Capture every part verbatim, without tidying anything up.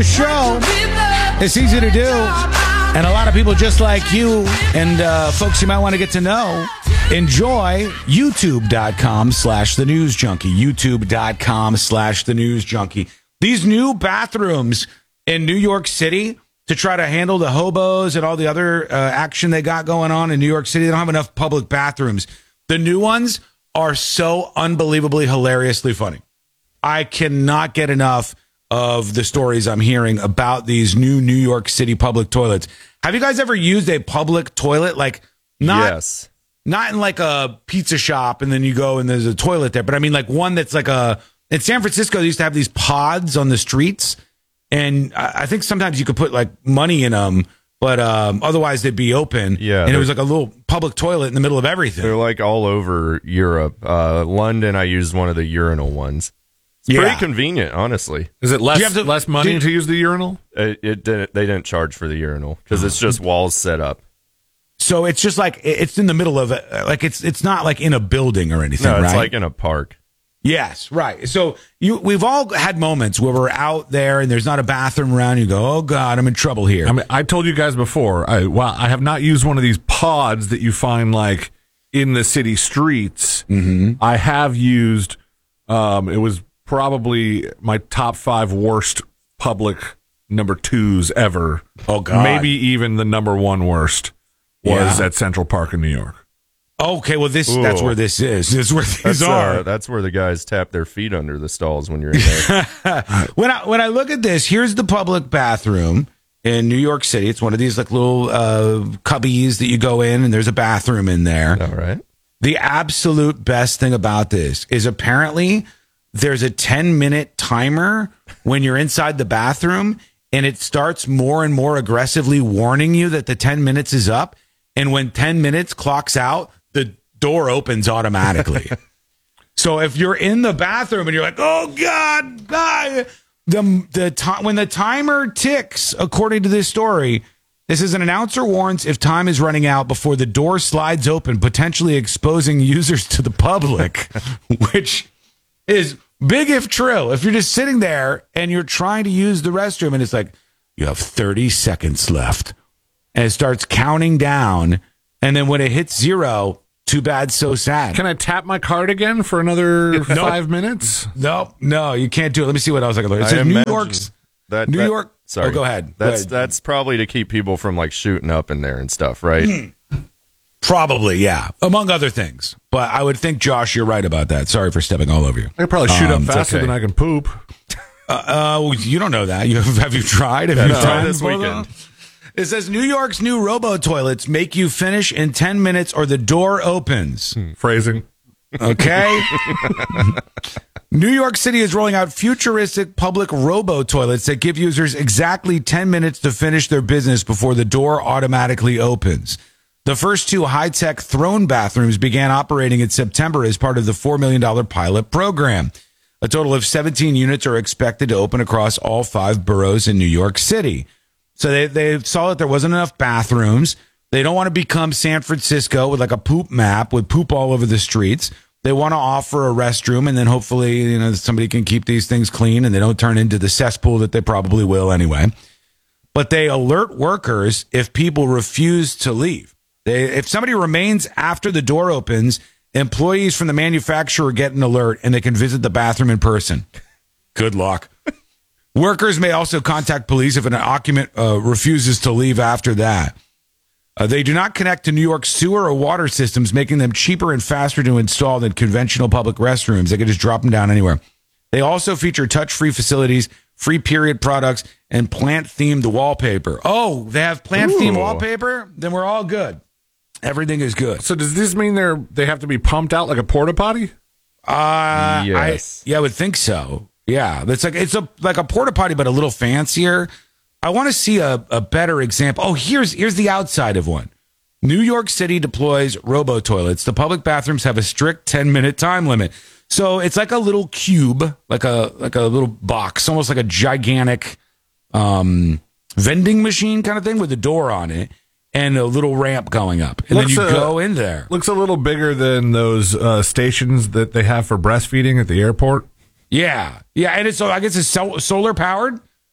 the show. It's easy to do. And a lot of people just like you and uh, folks you might want to get to know, enjoy youtube.com slash the news junkie. youtube.com slash the news junkie. These new bathrooms in New York City to try to handle the hobos and all the other uh, action they got going on in New York City. They don't have enough public bathrooms. The new ones are so unbelievably hilariously funny. I cannot get enough of the stories I'm hearing about these new New York City public toilets. Have you guys ever used a public toilet? Like not, yes. not in like a pizza shop and then you go and there's a toilet there, but I mean like one that's like a, in San Francisco, they used to have these pods on the streets. And I think sometimes you could put like money in them, but um, otherwise they'd be open. Yeah, and it was like a little public toilet in the middle of everything. They're like all over Europe. Uh, London, I used one of the urinal ones. It's yeah. pretty convenient, honestly. Is it less to, less money do, to use the urinal? It, it didn't. They didn't charge for the urinal because it's just walls set up. So it's just like it's in the middle of it. Like it's it's not like in a building or anything. No, it's right? like in a park. Yes, right. So you we've all had moments where we're out there and there's not a bathroom around. You go, oh God, I'm in trouble here. I mean, I told you guys before. I, well, I have not used one of these pods that you find like in the city streets. Mm-hmm. I have used. Um, it was probably my top five worst public number twos ever. Oh God, maybe even the number one worst was yeah. at Central Park in New York. Okay, well, this that's Ooh. where this is. This is where these That's, are. uh, that's where the guys tap their feet under the stalls when you're in there. when I when I look at this, here's the public bathroom in New York City. It's one of these like little uh, cubbies that you go in, and there's a bathroom in there. All right. The absolute best thing about this is apparently there's a ten minute timer when you're inside the bathroom, and it starts more and more aggressively warning you that the ten minutes is up. And when ten minutes clocks out, the door opens automatically. So if you're in the bathroom and you're like, oh God, God, the, the time when the timer ticks, according to this story, this is an announcer warns if time is running out before the door slides open, potentially exposing users to the public, which is big if true. If you're just sitting there and you're trying to use the restroom and it's like, you have thirty seconds left. And it starts counting down. And then when it hits zero, too bad, so sad. Can I tap my card again for another five minutes? No, no, you can't do it. Let me see what else I can look at. It I says New imagine York's that, New that- York. Sorry, Oh, go ahead. That's Go ahead. that's probably to keep people from like shooting up in there and stuff, right? Probably, yeah, among other things. But I would think, Josh, you're right about that. Sorry for stepping all over you. I could probably shoot Um, up it's faster okay. than I can poop. Uh, uh, you don't know that. You have, have you tried? Have you no, tried this before, weekend. though? It says New York's new robo toilets make you finish in ten minutes or the door opens. Phrasing. Okay. New York City is rolling out futuristic public robo toilets that give users exactly ten minutes to finish their business before the door automatically opens. The first two high-tech throne bathrooms began operating in September as part of the four million dollars pilot program. A total of seventeen units are expected to open across all five boroughs in New York City. So they, they saw that there wasn't enough bathrooms. They don't want to become San Francisco with like a poop map with poop all over the streets. They want to offer a restroom, and then hopefully, you know, somebody can keep these things clean and they don't turn into the cesspool that they probably will anyway. But they alert workers if people refuse to leave. They, if somebody remains after the door opens, employees from the manufacturer get an alert and they can visit the bathroom in person. Good luck. Workers may also contact police if an occupant uh, refuses to leave after that. Uh, they do not connect to New York sewer or water systems, making them cheaper and faster to install than conventional public restrooms. They can just drop them down anywhere. They also feature touch-free facilities, free period products, and plant-themed wallpaper. Oh, they have plant-themed Ooh. wallpaper? Then we're all good. Everything is good. So does this mean they're they have to be pumped out like a porta potty? Uh, Yes. I, yeah, I would think so. Yeah, it's like it's a like a porta potty, but a little fancier. I want to see a, a better example. Oh, here's here's the outside of one. New York City deploys robo toilets. The public bathrooms have a strict ten minute time limit. So it's like a little cube, like a like a little box, almost like a gigantic um, vending machine kind of thing with a door on it and a little ramp going up. And Looks, then you uh, go in there. Looks a little bigger than those uh, stations that they have for breastfeeding at the airport. Yeah. Yeah. And it's, so I guess it's sol- solar powered.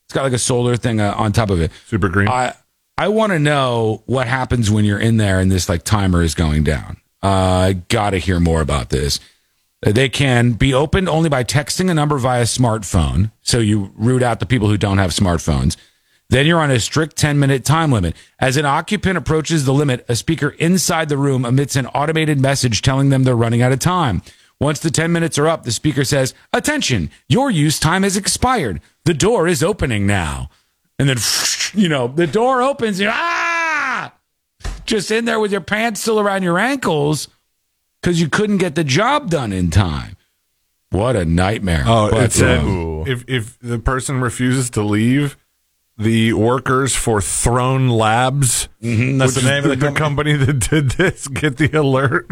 It's got like a solar thing uh, on top of it. Super green. I I want to know what happens when you're in there and this like timer is going down. Uh, I got to hear more about this. They can be opened only by texting a number via smartphone. So you root out the people who don't have smartphones. Then you're on a strict ten-minute time limit. As an occupant approaches the limit, a speaker inside the room emits an automated message telling them they're running out of time. Once the ten minutes are up, the speaker says, "Attention, your use time has expired. The door is opening now." And then, you know, the door opens. You're, ah! Just in there with your pants still around your ankles because you couldn't get the job done in time. What a nightmare. Oh, but, it said um, if, if the person refuses to leave, the workers for Throne Labs, mm-hmm, that's which the name is of the, the company that did this, get the alert.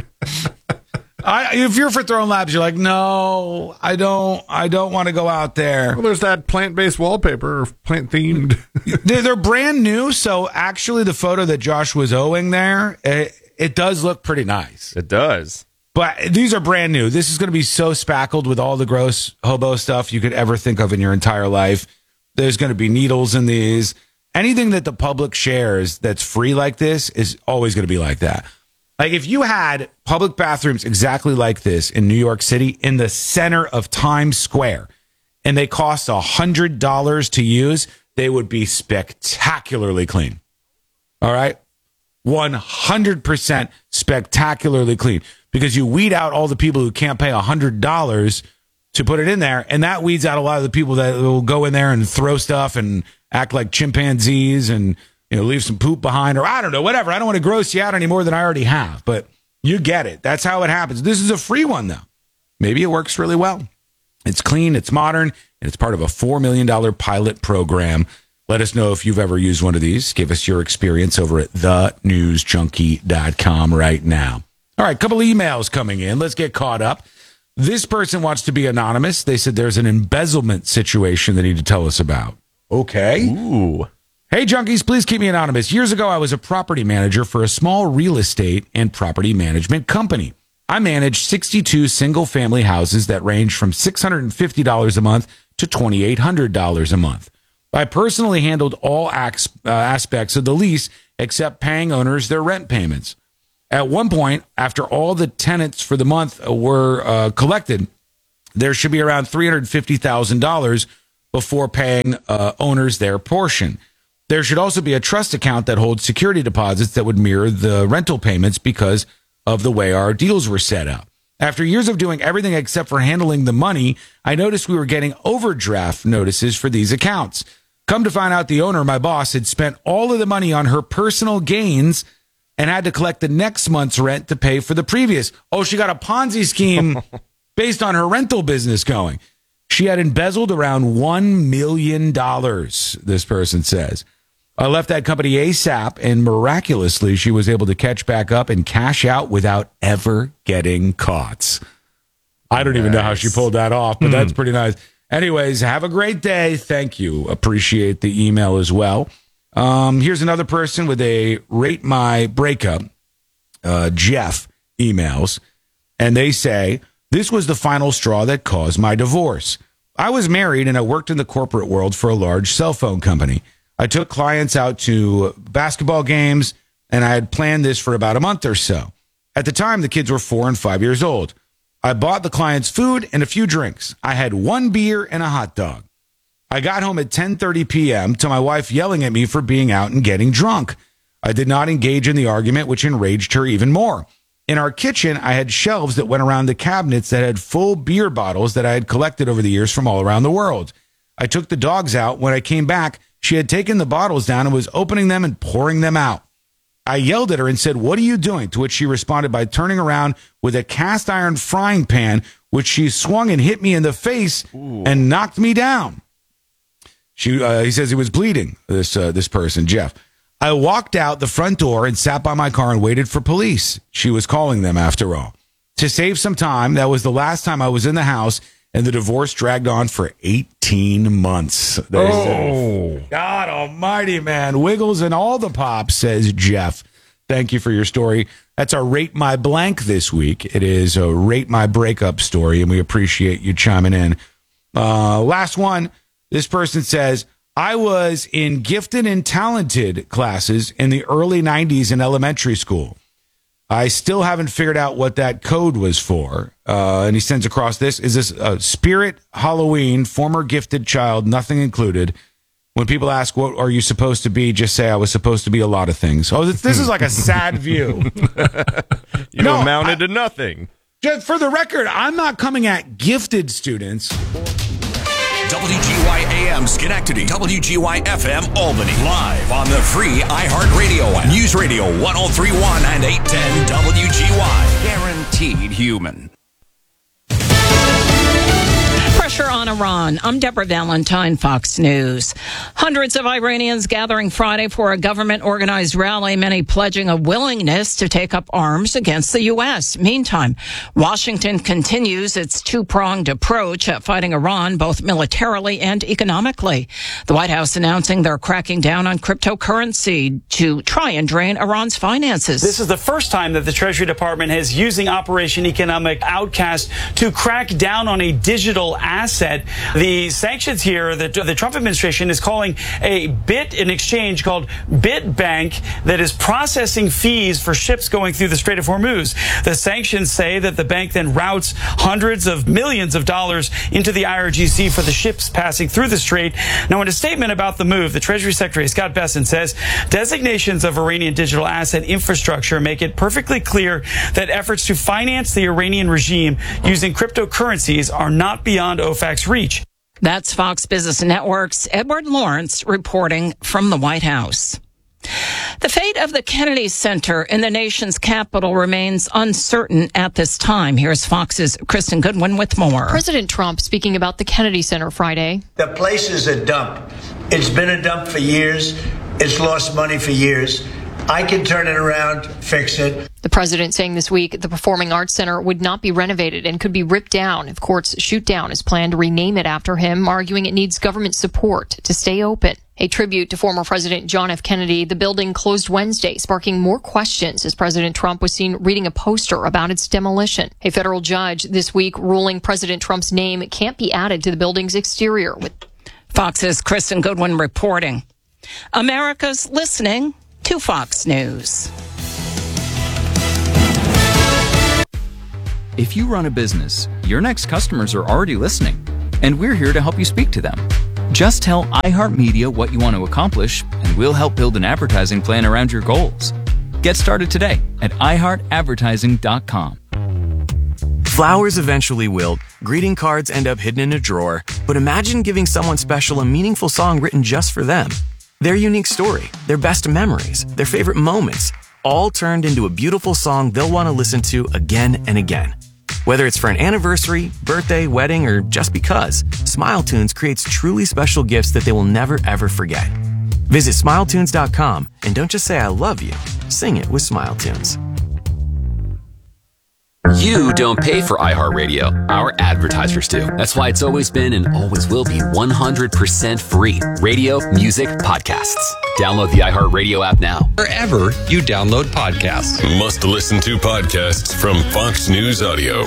I, if you're for Throne Labs, you're like, no, I don't. I don't want to go out there. Well, there's that plant-based wallpaper, or plant-themed. they're, they're brand new, so actually, the photo that Josh was owing there, it, it does look pretty nice. It does. But these are brand new. This is going to be so spackled with all the gross hobo stuff you could ever think of in your entire life. There's going to be needles in these. Anything that the public shares that's free like this is always going to be like that. Like if you had public bathrooms exactly like this in New York City in the center of Times Square and they cost one hundred dollars to use, they would be spectacularly clean. All right? one hundred percent spectacularly clean because you weed out all the people who can't pay one hundred dollars to put it in there, and that weeds out a lot of the people that will go in there and throw stuff and act like chimpanzees and, you know, leave some poop behind, or I don't know, whatever. I don't want to gross you out any more than I already have, but you get it. That's how it happens. This is a free one, though. Maybe it works really well. It's clean, it's modern, and it's part of a four million dollars pilot program. Let us know if you've ever used one of these. Give us your experience over at the news junkie dot com right now. All right, couple emails coming in. Let's get caught up. This person wants to be anonymous. They said there's an embezzlement situation they need to tell us about. Okay. Ooh. Hey, junkies, please keep me anonymous. Years ago, I was a property manager for a small real estate and property management company. I managed sixty-two single-family houses that range from six hundred fifty dollars a month to two thousand eight hundred dollars a month. I personally handled all acts, uh, aspects of the lease except paying owners their rent payments. At one point, after all the tenants for the month were uh, collected, there should be around three hundred fifty thousand dollars before paying uh, owners their portion. There should also be a trust account that holds security deposits that would mirror the rental payments because of the way our deals were set up. After years of doing everything except for handling the money, I noticed we were getting overdraft notices for these accounts. Come to find out, the owner, my boss, had spent all of the money on her personal gains and had to collect the next month's rent to pay for the previous. Oh, she got a Ponzi scheme based on her rental business going. She had embezzled around one million dollars, this person says. I left that company ASAP, and miraculously, she was able to catch back up and cash out without ever getting caught. I don't nice. even know how she pulled that off, but mm. that's pretty nice. Anyways, have a great day. Thank you. Appreciate the email as well. Um, here's another person with a Rate My Breakup, uh, Jeff, emails, and they say, this was the final straw that caused my divorce. I was married and I worked in the corporate world for a large cell phone company. I took clients out to basketball games, and I had planned this for about a month or so. At the time, the kids were four and five years old. I bought the clients food and a few drinks. I had one beer and a hot dog. I got home at ten thirty p.m. to my wife yelling at me for being out and getting drunk. I did not engage in the argument, which enraged her even more. In our kitchen, I had shelves that went around the cabinets that had full beer bottles that I had collected over the years from all around the world. I took the dogs out. When I came back, she had taken the bottles down and was opening them and pouring them out. I yelled at her and said, "What are you doing?" To which she responded by turning around with a cast iron frying pan, which she swung and hit me in the face Ooh. and knocked me down. She, uh, he says he was bleeding, this uh, this person, Jeff. I walked out the front door and sat by my car and waited for police. She was calling them after all. To save some time, that was the last time I was in the house, and the divorce dragged on for eighteen months. Oh, God almighty, man. Wiggles and all the pops, says Jeff. Thank you for your story. That's our Rate My Blank this week. It is a Rate My Breakup story, and we appreciate you chiming in. Uh, last one. This person says, I was in gifted and talented classes in the early nineties in elementary school. I still haven't figured out what that code was for. Uh, and he sends across this. Is this a Spirit Halloween, former gifted child, nothing included? When people ask, what are you supposed to be? Just say, I was supposed to be a lot of things. Oh, this, this is like a sad view. You No, amounted I- to nothing. Just for the record, I'm not coming at gifted students. W G Y A M Schenectady, W G Y F M Albany. Live on the free iHeartRadio app. News Radio one oh three point one and eight ten W G Y. Guaranteed human. Pressure on Iran. I'm Deborah Valentine, Fox News. Hundreds of Iranians gathering Friday for a government-organized rally, many pledging a willingness to take up arms against the U S. Meantime, Washington continues its two-pronged approach at fighting Iran, both militarily and economically. The White House announcing they're cracking down on cryptocurrency to try and drain Iran's finances. This is the first time that the Treasury Department is using Operation Economic Outcast to crack down on a digital asset. The sanctions here that the Trump administration is calling a bit an exchange called BitBank that is processing fees for ships going through the Strait of Hormuz. The sanctions say that the bank then routes hundreds of millions of dollars into the I R G C for the ships passing through the strait. Now, in a statement about the move, the Treasury Secretary Scott Bessent says designations of Iranian digital asset infrastructure make it perfectly clear that efforts to finance the Iranian regime using cryptocurrencies are not beyond O FAC's reach. That's Fox Business Network's Edward Lawrence reporting from the White House. The fate of the Kennedy Center in the nation's capital remains uncertain at this time. Here's Fox's Kristen Goodwin with more. President Trump speaking about the Kennedy Center Friday. The place is a dump. It's been a dump for years. It's lost money for years. I can turn it around, fix it. The president saying this week the Performing Arts Center would not be renovated and could be ripped down if courts shoot down his plan to rename it after him, arguing it needs government support to stay open. A tribute to former President John F. Kennedy, the building closed Wednesday, sparking more questions as President Trump was seen reading a poster about its demolition. A federal judge this week ruling President Trump's name can't be added to the building's exterior. With Fox's Kristen Goodwin reporting. America's listening to Fox News. If you run a business, your next customers are already listening, and we're here to help you speak to them. Just tell iHeartMedia what you want to accomplish, and we'll help build an advertising plan around your goals. Get started today at i heart advertising dot com. Flowers eventually wilt, greeting cards end up hidden in a drawer, but imagine giving someone special a meaningful song written just for them. Their unique story, their best memories, their favorite moments, all turned into a beautiful song they'll want to listen to again and again. Whether it's for an anniversary, birthday, wedding, or just because, SmileTunes creates truly special gifts that they will never ever forget. Visit smile tunes dot com and don't just say I love you, sing it with SmileTunes. You don't pay for iHeartRadio. Our advertisers do. That's why it's always been and always will be one hundred percent free. Radio, music, podcasts. Download the iHeartRadio app now. Wherever you download podcasts. Must listen to podcasts from Fox News Audio.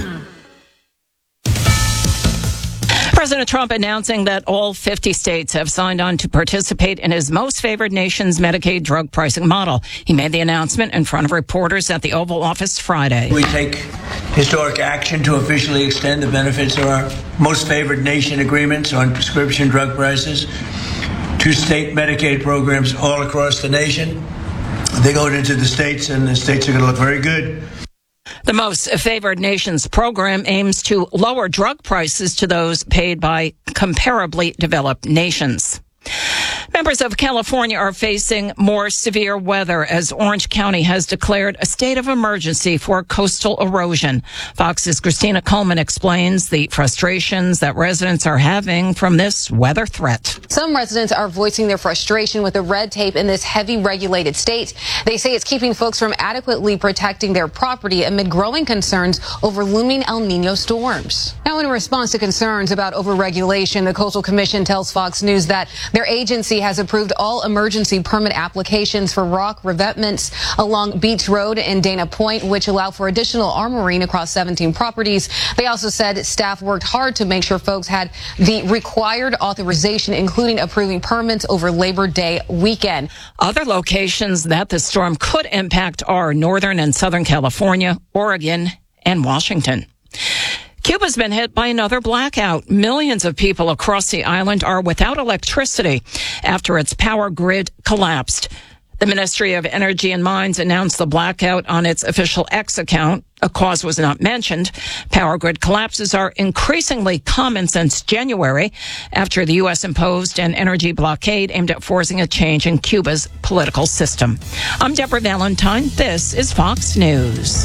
President Trump announcing that all fifty states have signed on to participate in his most favored nation's Medicaid drug pricing model. He made the announcement in front of reporters at the Oval Office Friday. We take historic action to officially extend the benefits of our most favored nation agreements on prescription drug prices to state Medicaid programs all across the nation. They go into the states, and the states are going to look very good. The Most Favored Nations program aims to lower drug prices to those paid by comparably developed nations. Members of California are facing more severe weather as Orange County has declared a state of emergency for coastal erosion. Fox's Christina Coleman explains the frustrations that residents are having from this weather threat. Some residents are voicing their frustration with the red tape in this heavy regulated state. They say it's keeping folks from adequately protecting their property amid growing concerns over looming El Nino storms. Now, in response to concerns about overregulation, the Coastal Commission tells Fox News that their agency has has approved all emergency permit applications for rock revetments along Beach Road and Dana Point, which allow for additional armoring across seventeen properties. They also said staff worked hard to make sure folks had the required authorization, including approving permits over Labor Day weekend. Other locations that the storm could impact are Northern and Southern California, Oregon, and Washington. Cuba's been hit by another blackout. Millions of people across the island are without electricity after its power grid collapsed. The Ministry of Energy and Mines announced the blackout on its official X account. A cause was not mentioned. Power grid collapses are increasingly common since January after the U S imposed an energy blockade aimed at forcing a change in Cuba's political system. I'm Deborah Valentine. This is Fox News.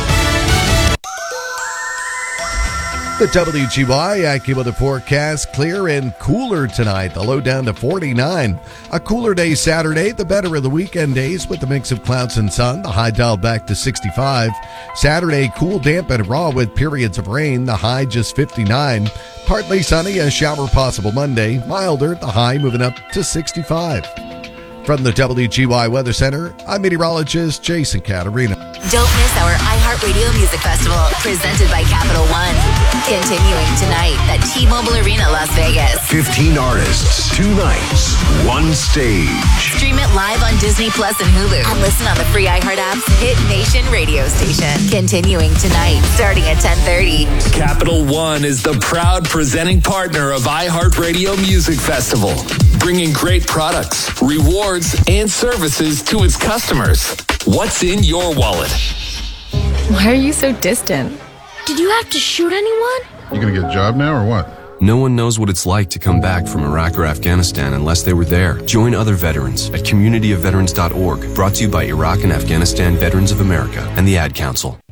The W G Y AccuWeather forecast, clear and cooler tonight. The low down to forty-nine. A cooler day Saturday, the better of the weekend days with a mix of clouds and sun. The high dialed back to sixty-five. Saturday, cool, damp, and raw with periods of rain. The high just fifty-nine. Partly sunny, a shower possible Monday. Milder, the high moving up to sixty-five. From the W G Y Weather Center, I'm meteorologist Jason Caterina. Don't miss our iHeartRadio Music Festival, presented by Capital One. Continuing tonight at T-Mobile Arena, Las Vegas. fifteen artists, two nights, one stage. Stream it live on Disney Plus and Hulu. And listen on the free iHeart app's Hit Nation radio station. Continuing tonight, starting at ten thirty. Capital One is the proud presenting partner of iHeartRadio Music Festival, bringing great products, rewards, and services to its customers. What's in your wallet? Why are you so distant? Did you have to shoot anyone? You gonna get a job now or what? No one knows what it's like to come back from Iraq or Afghanistan unless they were there. Join other veterans at community of veterans dot org. Brought to you by Iraq and Afghanistan Veterans of America and the Ad Council.